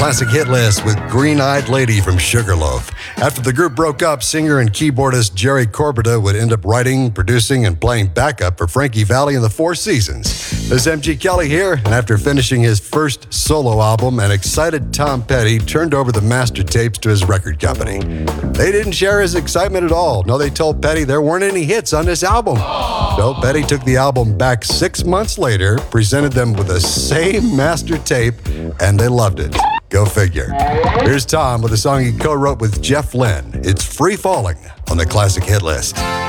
classic hit list with Green-Eyed Lady from Sugarloaf. After the group broke up, singer and keyboardist Jerry Corbetta would end up writing, producing, and playing backup for Frankie Valli in the Four Seasons. This is MG Kelly here, and after finishing his first solo album, an excited Tom Petty turned over the master tapes to his record company. They didn't share his excitement at all. No, they told Petty there weren't any hits on this album. So Petty took the album back 6 months later, presented them with the same master tape, and they loved it. Go figure. Here's Tom with a song he co-wrote with Jeff Lynne. It's Free Falling on the Classic Hit List.